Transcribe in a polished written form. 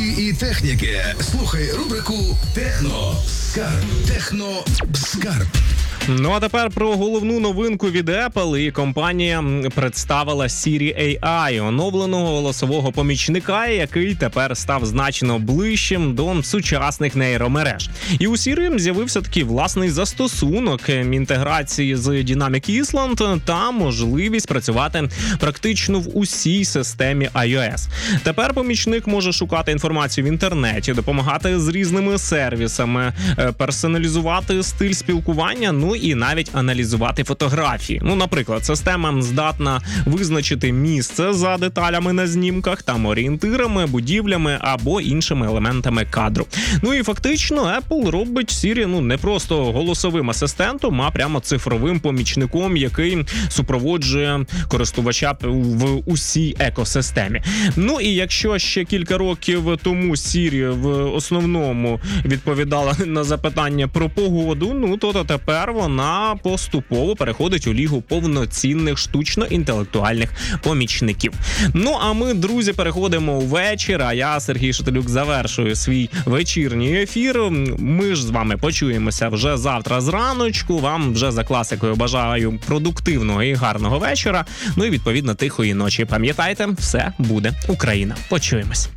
і техніки. Слухай рубрику «Техноскарб». «Техноскарб». Ну а тепер про головну новинку від Apple. І компанія представила Siri AI, оновленого голосового помічника, який тепер став значно ближчим до сучасних нейромереж. І у Siri з'явився такий власний застосунок інтеграції з Dynamic Island та можливість працювати практично в усій системі iOS. Тепер помічник може шукати інформацію в інтернеті, допомагати з різними сервісами, персоналізувати стиль спілкування, ну і навіть аналізувати фотографії. Ну, наприклад, система здатна визначити місце за деталями на знімках, там орієнтирами, будівлями або іншими елементами кадру. Ну і фактично Apple робить Siri не просто голосовим асистентом, а прямо цифровим помічником, який супроводжує користувача в усій екосистемі. Ну і якщо ще кілька років тому Siri в основному відповідала на запитання про погоду, то тепер вона поступово переходить у лігу повноцінних штучно-інтелектуальних помічників. Ну а ми, друзі, переходимо у вечір, а я, Сергій Шатилюк, завершую свій вечірній ефір. Ми ж з вами почуємося вже завтра зраночку. Вам вже за класикою бажаю продуктивного і гарного вечора. Ну і відповідно тихої ночі. Пам'ятайте, все буде Україна. Почуємось.